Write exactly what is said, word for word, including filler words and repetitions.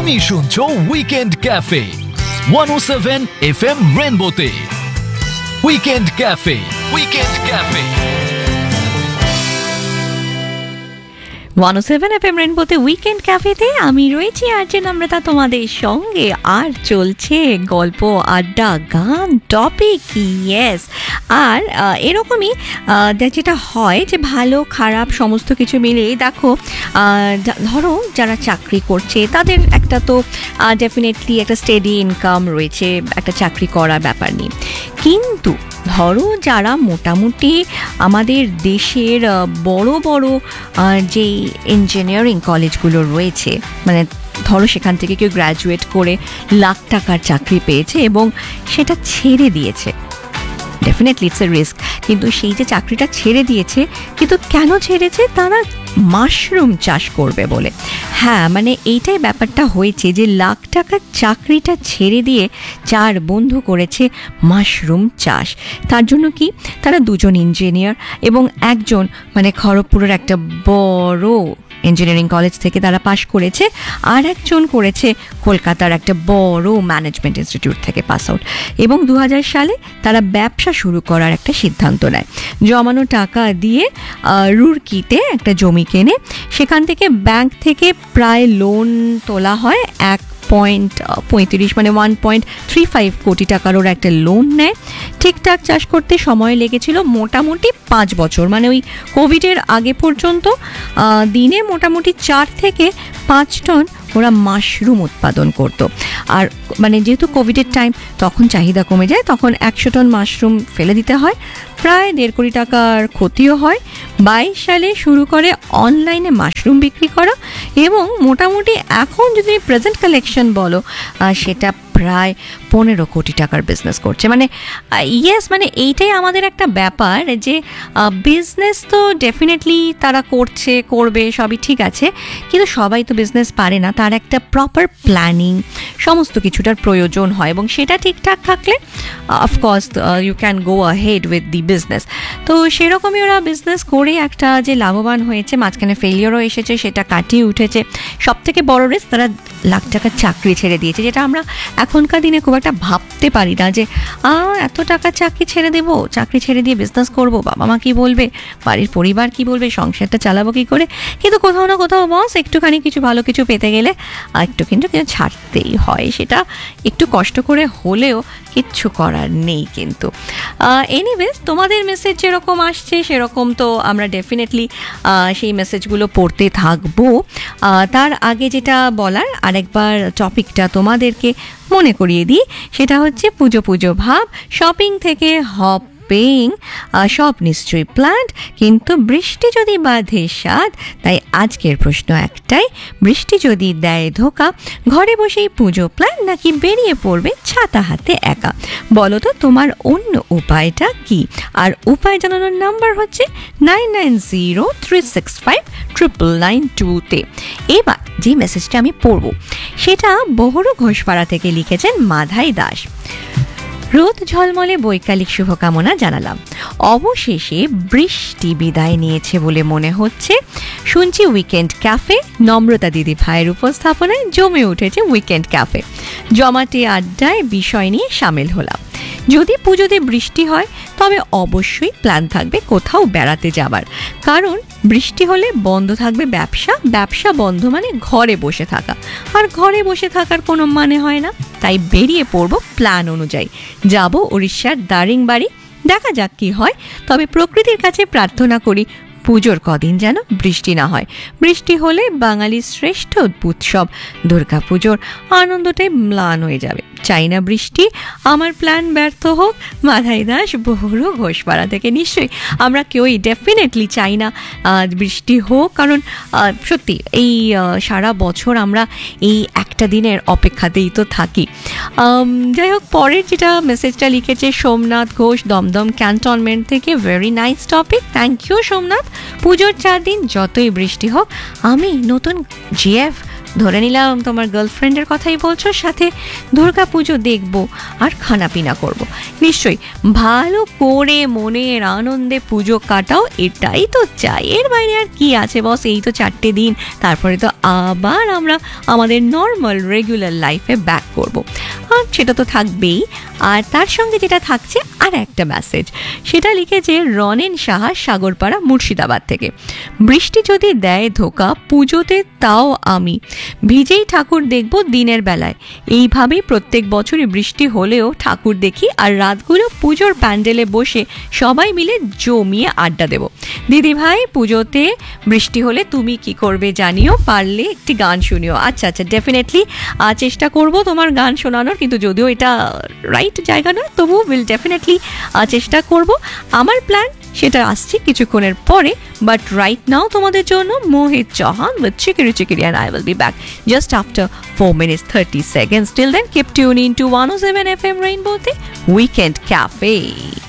তুমি শুনছো weekend cafe one ও seven F M রেনবোতে। Weekend cafe weekend cafe one ও seven F M রেনবোতে weekend ক্যাফেতে আমি রয়েছি আর্জে নম্রতা তোমাদের সঙ্গে। আর চলছে গল্প, আড্ডা, গান, টপিক, ইয়েস। আর এরকমই যেটা হয় যে ভালো খারাপ সমস্ত কিছু মিলিয়ে দেখো, ধরো যারা চাকরি করছে তাদের একটা তো ডেফিনেটলি একটা স্টেডি ইনকাম রয়েছে একটা চাকরি করার ব্যাপার নিয়ে। কিন্তু ধরো যারা মোটামুটি আমাদের দেশের বড় বড় যেই ইঞ্জিনিয়ারিং কলেজগুলো রয়েছে, মানে ধরো সেখান থেকে কেউ গ্র্যাজুয়েট করে লাখ টাকার চাকরি পেয়েছে এবং সেটা ছেড়ে দিয়েছে, ডেফিনেটলি ইটস এ রিস্ক, কিন্তু সেই যে চাকরিটা ছেড়ে দিয়েছে, কিন্তু কেন ছেড়েছে? তারা মাশরুম চাষ করবে বলে। হ্যাঁ, মানে এইটাই ব্যাপারটা হয়েছে যে লাখ টাকার চাকরিটা ছেড়ে দিয়ে চার বন্ধু করেছে মাশরুম চাষ। তার জন্য কি তারা দুজন ইঞ্জিনিয়ার এবং একজন মানে খড়গপুরের একটা বড় ইঞ্জিনিয়ারিং কলেজ থেকে তারা পাশ করেছে, আর একজন করেছে কলকাতার একটা বড় ম্যানেজমেন্ট ইনস্টিটিউট থেকে পাস আউট। এবং দু হাজার সালে তারা ব্যবসা শুরু করার একটা সিদ্ধান্ত নেয়। জমানো টাকা দিয়ে রুরকিতে একটা জমি কেনে, সেখান থেকে ব্যাংক থেকে প্রায় লোন তোলা হয় এক পয়েন্ট পঁয়ত্রিশ মানে ওয়ান পয়েন্ট থ্রি ফাইভ কোটি টাকার ওরা একটা লোন নেয়। ঠিকঠাক চাষ করতে সময় লেগেছিল মোটামুটি পাঁচ বছর, মানে ওই কোভিডের আগে পর্যন্ত দিনে মোটামুটি চার থেকে পাঁচ টন ওরা মাশরুম উৎপাদন করত। আর মানে যেহেতু কোভিডের টাইম, তখন চাহিদা কমে যায়, তখন একশো টন মাশরুম ফেলে দিতে হয়, প্রায় দেড় কোটি টাকার ক্ষতিও হয়। বাইশ সালে শুরু করে অনলাইনে মাশরুম বিক্রি করা, এবং মোটামুটি এখন যদি প্রেজেন্ট কালেকশন বলো সেটা প্রায় পনেরো কোটি টাকার বিজনেস করছে। মানে ইয়েস, মানে এইটাই আমাদের একটা ব্যাপার যে বিজনেস তো ডেফিনেটলি তারা করছে, করবে, সবই ঠিক আছে, কিন্তু সবাই তো বিজনেস পারে না, তার একটা প্রপার প্ল্যানিং সমস্ত কিছুটার প্রয়োজন হয়, এবং সেটা ঠিকঠাক থাকলে of course you can go ahead with the business. তো সেরকমই ওরা বিজনেস করে একটা যে লাভবান হয়েছে, মাঝখানে ফেলিয়ারও এসেছে, সেটা কাটিয়ে উঠেছে। সব থেকে বড় রিস্ক, তারা লাখ টাকার চাকরি ছেড়ে দিয়েছে, যেটা আমরা এখনকার দিনে খুব একটা ভাবতে পারি না যে এত টাকা চাকরি ছেড়ে দেবো, চাকরি ছেড়ে দিয়ে বিজনেস করবো, বাবা মা কী বলবে, বাড়ির পরিবার কী বলবে, সংসারটা চালাবো কী করে। কিন্তু কোথাও না কোথাও বস একটুখানি কিছু ভালো কিছু পেতে গেলে একটু কিন্তু কিছু ছাড়তেই হয়, সেটা একটু কষ্ট করে হলেও কিচ্ছু করার নেই। কিন্তু এনিওয়েজ, তোমাদের মেসেজ যেরকম আসছে সেরকম তো আমরা ডেফিনেটলি সেই মেসেজগুলো পড়তে থাকবো। তার আগে যেটা বলার, আরেকবার টপিকটা তোমাদেরকে মনে করিয়ে দিই, সেটা হচ্ছে পুজো পুজো ভাব, শপিং থেকে হপ পেইং, সব নিশ্চয়ই প্ল্যান্ড, কিন্তু বৃষ্টি যদি বাঁধে স্বাদ। তাই আজকের প্রশ্ন একটাই, বৃষ্টি যদি দেয় ধোকা, ঘরে বসেই পুজো প্ল্যান নাকি বেরিয়ে পড়বে ছাতা হাতে একা? বলো তো তোমার অন্য উপায়টা কি? আর উপায় জানানোর নাম্বার হচ্ছে nine nine zero three six five triple nine টুতে। এবার যে মেসেজটা আমি পড়ব সেটা বহরু ঘোষপাড়া থেকে লিখেছেন মাধাই দাস। রোদ ঝলমলে বৈকালিক শুভকামনা জানালাম, অবশেষে বৃষ্টি বিদায় নিয়েছে বলে মনে হচ্ছে। শুনছি উইকেন্ড ক্যাফে, নম্রতা দিদি ভাইয়ের উপস্থাপনায় জমে উঠেছে উইকেন্ড ক্যাফে। জমাটে আড্ডায় বিষয় নিয়ে সামিল হলাম। যদি পুজোতে বৃষ্টি হয় তবে অবশ্যই প্ল্যান থাকবে কোথাও বেড়াতে যাবার, কারণ বৃষ্টি হলে বন্ধ থাকবে ব্যবসা, ব্যবসা বন্ধ মানে ঘরে বসে থাকা, আর ঘরে বসে থাকার কোনো মানে হয় না। তাই বেরিয়ে পড়ব প্ল্যান অনুযায়ী, যাব উড়িষ্যার দারিংবাড়ি, দেখা যাক কি হয়। তবে প্রকৃতির কাছে প্রার্থনা করি পুজোর কদিন যেন বৃষ্টি না হয়। বৃষ্টি হলে বাঙালির শ্রেষ্ঠ উৎসব দুর্গা পুজোর আনন্দটাই ম্লান হয়ে যাবে। চাই না বৃষ্টি, আমার প্ল্যান ব্যর্থ হোক। মাধাই দাস, বহরু ঘোষপাড়া থেকে। নিশ্চয়ই আমরা কেউই ডেফিনেটলি চাই না বৃষ্টি হোক, কারণ সত্যি এই সারা বছর আমরা এই একটা দিনের অপেক্ষাতেই তো থাকি। যাই হোক, পরের যেটা মেসেজটা লিখেছে সোমনাথ ঘোষ, দমদম ক্যান্টনমেন্ট থেকে। Very nice topic, thank you Somnath. পুজোর চার দিন যতই বৃষ্টি হোক, আমি নতুন জিএফ ধরে নিলাম তোমার গার্লফ্রেন্ডের কথাই বলছো, সাথে দুর্গা পুজো দেখবো আর খানাপিনা করব। নিশ্চয়ই ভালো করে মনের আনন্দে পুজো কাটাও, এটাই তো চাই। এর বাইরে আর কি আছে বস? এই তো চারটে দিন, তারপরে তো আবার আমরা আমাদের নর্মাল রেগুলার লাইফে ব্যাক করব। আর সেটা তো থাকবেই। আর তার সঙ্গে যেটা থাকছে আর একটা মেসেজ, সেটা লিখেছে রনেন সাহা, সাগরপাড়া, মুর্শিদাবাদ থেকে। বৃষ্টি যদি দেয় ধোকা পুজোতে, তাও আমি ভিজেই ঠাকুর দেখব দিনের বেলায়। এইভাবেই প্রত্যেক বছরই বৃষ্টি হলেও ঠাকুর দেখি, আর রাতগুলো পুজোর প্যান্ডেলে বসে সবাই মিলে জমিয়ে আড্ডা দেব। দিদি ভাই, পুজোতে বৃষ্টি হলে তুমি কি করবে জানিও, পারলে একটি গান শুনিও। আচ্ছা আচ্ছা, ডেফিনেটলি চেষ্টা করব তোমার গান শোনানোর, কিন্তু যদিও এটা রাইট জায়গা নয়, তবু উইল ডেফিনেটলি চেষ্টা করব। আমার প্ল্যান সেটা আসছে কিছুক্ষণের পরে, বাট রাইট নাও তোমাদের জন্য মোহিত Chauhan with Chikiri Chikiri, and I will be back just after four minutes thirty seconds. Till then, keep tuning to one oh seven F M Rainbow, the Weekend Cafe.